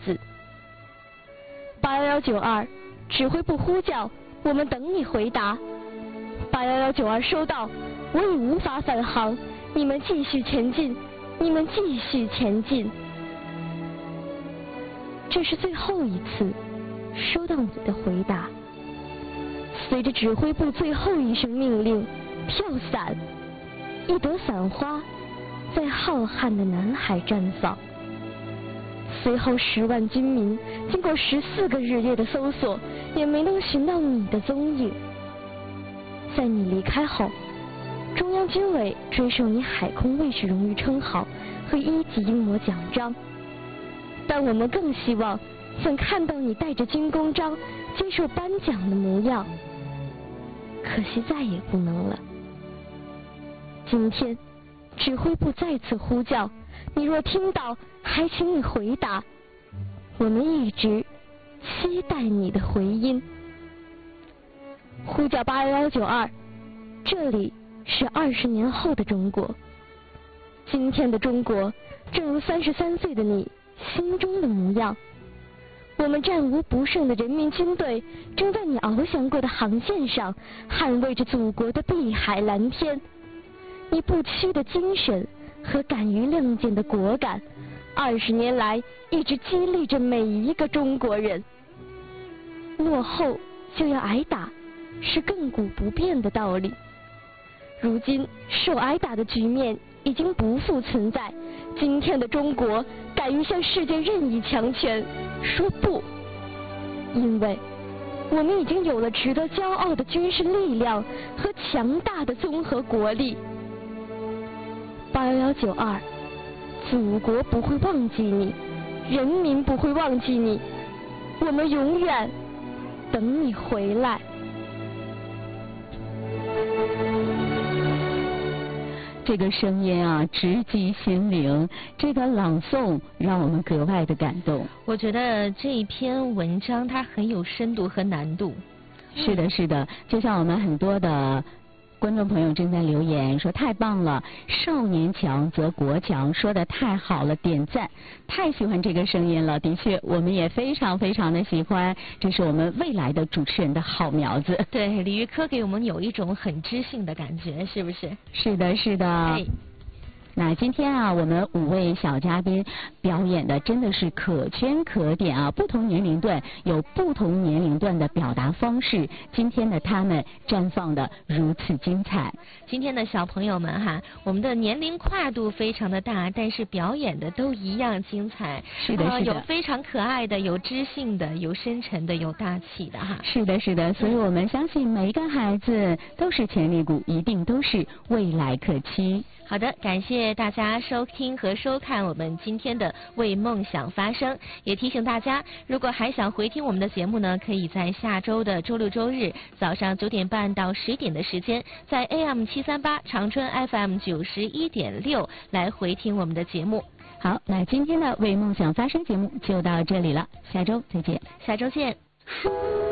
字。81192，指挥部呼叫，我们等你回答。81192收到，我已无法返航，你们继续前进，你们继续前进。这是最后一次收到你的回答。随着指挥部最后一声命令，跳伞，一朵伞花在浩瀚的南海绽放。随后10万军民经过14个日夜的搜索，也没能寻到你的踪影。在你离开后，中央军委追授你海空卫士荣誉称号和1级英模奖章，但我们更希望想看到你带着军功章接受颁奖的模样，可惜再也不能了。今天指挥部再次呼叫，你若听到，还请你回答，我们一直期待你的回音。呼叫81192，这里是20年后的中国。今天的中国正如33岁的你心中的模样。我们战无不胜的人民军队正在你翱翔过的航线上捍卫着祖国的碧海蓝天。你不屈的精神和敢于亮剑的果敢，20年来一直激励着每一个中国人。落后就要挨打，是亘古不变的道理。如今受挨打的局面已经不复存在。今天的中国敢于向世界任意强权说不，因为我们已经有了值得骄傲的军事力量和强大的综合国力。81192，祖国不会忘记你，人民不会忘记你，我们永远等你回来。 这个声音啊，直击心灵，这个朗诵让我们格外的感动。 我觉得这一篇文章它很有深度和难度。 是的，是的，就像我们很多的观众朋友正在留言说太棒了，少年强则国强，说的太好了，点赞，太喜欢这个声音了。的确，我们也非常非常的喜欢，这是我们未来的主持人的好苗子。 对，李玉科给我们有一种很知性的感觉，是不是？ 是的，是的。那今天啊，我们5位小嘉宾表演的真的是可圈可点啊！不同年龄段有不同年龄段的表达方式，今天的他们绽放的如此精彩。 今天的小朋友们哈，我们的年龄跨度非常的大，但是表演的都一样精彩。 是的，是的， 有非常可爱的，有知性的，有深沉的，有大气的哈。 是的，是的，所以我们相信每一个孩子都是潜力股，一定都是未来可期。 好的，感谢大家收听和收看我们今天的为梦想发声，也提醒大家，如果还想回听我们的节目呢，可以在下周的周6周日早上9点半到10点的时间，在 AM738 长春 FM 91.6来回听我们的节目。 好，那今天的为梦想发声节目就到这里了，下周再见。 下周见。